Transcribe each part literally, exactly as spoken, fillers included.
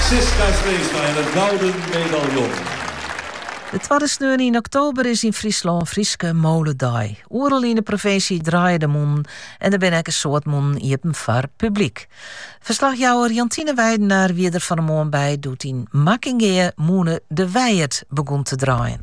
Siska Smeesma en het gouden medaillon. De tweede sneeuw in oktober is in Friesland Frieske Molendij. Overal in de provincie draaien de moen en er ben ik een soort moen iepen voor publiek. Verslagjouwer Jantine Weidenaar wie er van de morgen bij doet in Makkingeer moene de Weijert begon te draaien.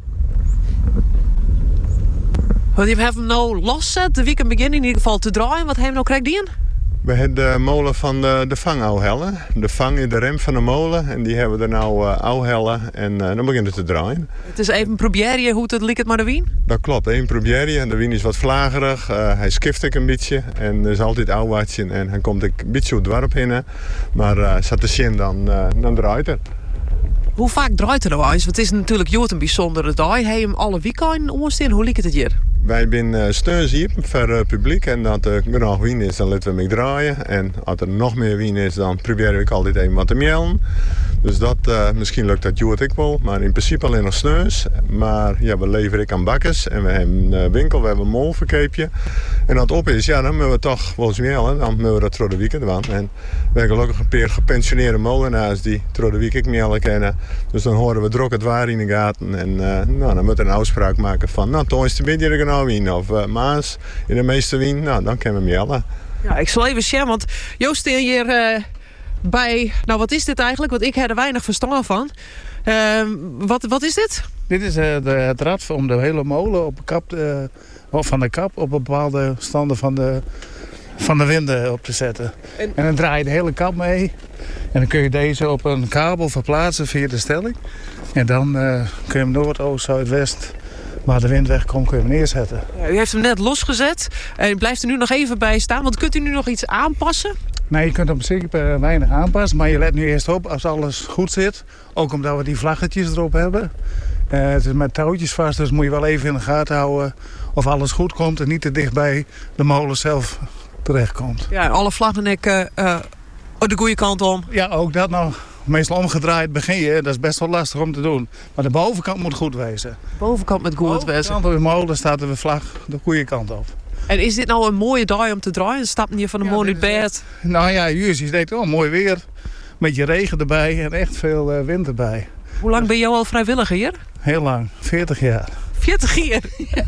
Want je hebt hem nou loszet, de weekend beginnen in ieder geval te draaien. Wat heb je nou krijgt die in? We hebben de molen van de, de vangouwhellen. De vang in de rem van de molen. En die hebben we er nou uh, ouwhellen. En uh, dan beginnen het te draaien. Het is even proberen hoe het lijkt maar de wien? Dat klopt, één proberen. De wien is wat vlagerig. Uh, hij skift ik een beetje. En er is altijd ouwwatje. En hij komt ik een beetje op het dorp in. Maar uh, zat de zin, dan, uh, dan draait het. Hoe vaak draait er nou eens? Want het is natuurlijk jood een bijzondere dag. Heb je hem alle weekend oorsteen? Hoe lijkt het hier? Wij zijn steun hier voor het publiek en dat er genoeg wien is, dan laten we mee draaien. En als er nog meer wien is, dan proberen we altijd even wat te melden. Dus dat, uh, misschien lukt dat Joert ik wel, maar in principe alleen nog sneus. Maar ja, we leveren ik aan bakkers en we hebben een winkel, we hebben een molverkeepje. En als het op is, ja, dan moeten we toch wel eens melden. Dan moeten we dat door de weekend doen. En we hebben gelukkig een paar gepensioneerde molenaars die door de weekend melden kennen. Dus dan horen we druk het waar in de gaten. En uh, nou, dan moeten we een afspraak maken van, nou, toen is de middag er genau wien. Of uh, Maas in de meeste wien, nou, dan kunnen we melden. Ja, ik zal even zien, want Joost stel hier uh, bij, nou wat is dit eigenlijk? Want ik heb er weinig verstand van. Uh, wat, wat is dit? Dit is uh, de, het rad om de hele molen op de kap, uh, of van de kap op bepaalde standen van de, van de winden op te zetten. En, en dan draai je de hele kap mee. En dan kun je deze op een kabel verplaatsen via de stelling. En dan uh, kun je hem noord, oost, zuid, west, waar de wind wegkomt, kun je hem neerzetten. Ja, u heeft hem net losgezet en blijft er nu nog even bij staan. Want kunt u nu nog iets aanpassen? Nee, je kunt hem zeker weinig aanpassen. Maar je let nu eerst op als alles goed zit. Ook omdat we die vlaggetjes erop hebben. Uh, het is met touwtjes vast, dus moet je wel even in de gaten houden of alles goed komt. En niet te dicht bij de molen zelf terechtkomt. Ja, alle vlaggen ik uh, uh, de goede kant om. Ja, ook dat nog. Meestal omgedraaid begin je, dat is best wel lastig om te doen. Maar de bovenkant moet goed wezen. De bovenkant moet goed wezen. Aan de molen staat er de vlag de goede kant op. En is dit nou een mooie dag om te draaien? Stappen hier van de ja, molen uit bed? Nou ja, jullie denkt oh mooi weer. Beetje regen erbij en echt veel uh, wind erbij. Hoe lang ben je al vrijwilliger hier? Heel lang, veertig jaar. veertig jaar? Ja.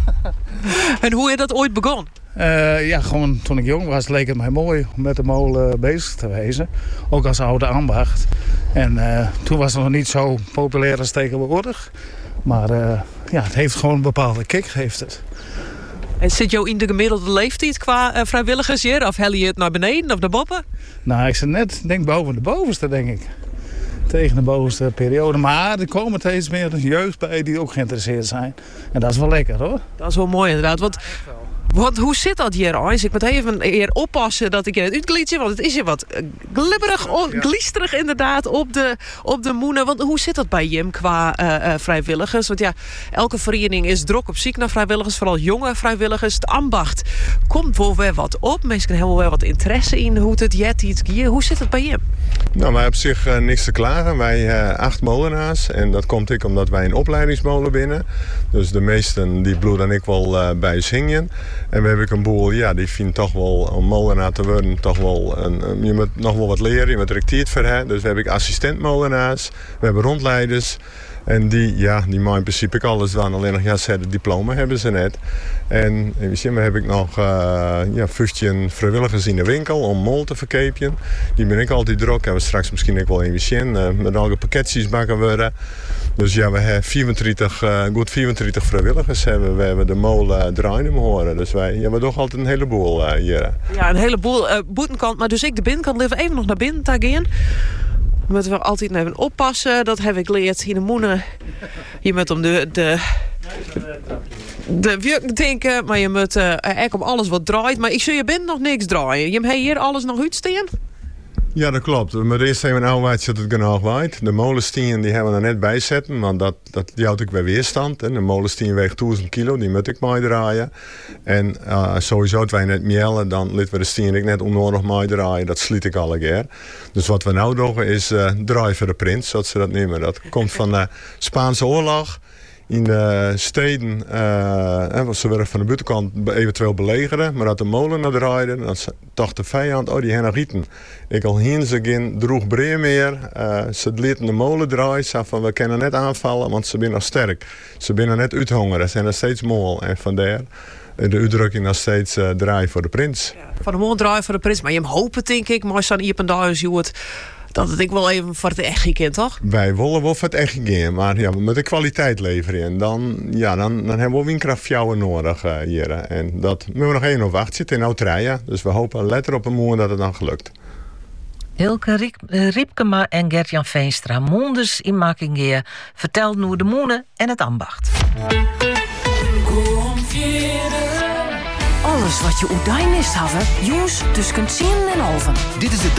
En hoe je dat ooit begon? Uh, ja, gewoon toen ik jong was leek het mij mooi om met de molen bezig te wezen. Ook als oude ambacht. En uh, toen was het nog niet zo populair als tegenwoordig. Maar uh, ja, het heeft gewoon een bepaalde kick, heeft het. En zit jou in de gemiddelde leeftijd qua uh, vrijwilligers hier? Of hel je het naar beneden of naar boven? Nou, ik zit net, denk boven de bovenste, denk ik. Tegen de bovenste periode. Maar er komen steeds meer jeugd bij die ook geïnteresseerd zijn. En dat is wel lekker, hoor. Dat is wel mooi, inderdaad. Want, want hoe zit dat hier, Ais? Ik moet even eer oppassen dat ik je het uitgliedje. Want het is hier wat glibberig, ja. Glisterig inderdaad op de, op de moenen. Want hoe zit dat bij Jim qua uh, uh, vrijwilligers? Want ja, elke vereniging is druk op zoek naar vrijwilligers. Vooral jonge vrijwilligers. Het ambacht komt wel weer wat op. Mensen hebben wel weer wat interesse in hoe het jet iets hier. Hoe zit het bij Jim? Nou, wij hebben op zich uh, niks te klagen. Wij uh, acht molenaars. En dat komt ik omdat wij een opleidingsmolen binnen. Dus de meesten die bloeden ik wel uh, bij zingen. En we hebben een boel, ja, die vindt toch wel om molenaar te worden, toch wel een, een, je moet nog wel wat leren, je moet er actief voor hebben. Dus we hebben assistent-molenaars, we hebben rondleiders. En die, ja, die maken in principe alles aan. Alleen nog, ja, ze hebben het diploma hebben ze net. En in die zin heb ik nog uh, ja, vijftien vrijwilligers in de winkel om mol te verkeepjen. Die ben ik altijd druk. Hebben we straks misschien ook wel in Vicien. Uh, met alle pakketjes bakken worden. Dus ja, we hebben vierentwintig, uh, goed vierentwintig vrijwilligers hebben. We hebben de molen uh, draaien horen. Dus wij hebben toch altijd een heleboel uh, hier. Ja, een heleboel uh, boetenkant. Maar dus ik de binnenkant even, even nog naar binnen te gaan. We moeten we altijd even oppassen. Dat heb ik geleerd in de moenen. Je moet om de, de, de werk denken. Maar je moet uh, echt om alles wat draait. Maar ik zie je bent nog niks draaien. Je hebt hier alles nog uitstaan? Ja, dat klopt. Maar eerst even een oude dat het genoeg waait. De molenstien die hebben we er net bij zetten. Want dat, dat die houdt ik bij weerstand. Hè. De molenstien weegt duizend kilo. Die moet ik mee draaien. En uh, sowieso het wij net miellen. Dan laten we de stien ik net onnodig mee draaien. Dat sliet ik alle keer. Dus wat we nou doen is uh, draaien voor de prins. Zoals ze dat noemen. Dat komt van de Spaanse oorlog. in de steden, uh, ze werden van de buitenkant eventueel belegeren, maar dat de molen naar draaiden, dan dacht de vijand, oh die hebben rieten. Ik al heen ze geen droeg breer meer, uh, ze lieten de molen draaien, ze van we kunnen net aanvallen, want ze zijn nog sterk. Ze zijn net uithongeren, ze zijn nog steeds mol en vandaar de uitdrukking nog steeds uh, draai voor de prins. Ja, van de mol draai voor de prins, maar je hem hopen denk ik, maar zo'n Iep en Duijs, dat het ik wel even voor het echt gekend, toch? Wij willen wel voor het echt gaan, maar ja, met de kwaliteit leveren. En dan, ja, dan, dan hebben we windkrachtfjouwen nodig uh, hier. En dat moeten we nog één op wachten. Het zit in Oud-Rijen, dus we hopen letter op een moer dat het dan gelukt. Hilke Riep, uh, Riepkema en Gert-Jan Veenstra, monders in Makingeer, vertelt nu de moenen en het ambacht. Alles wat je oedijn mist hebben, jongens, tussen tien en halven. Dit is de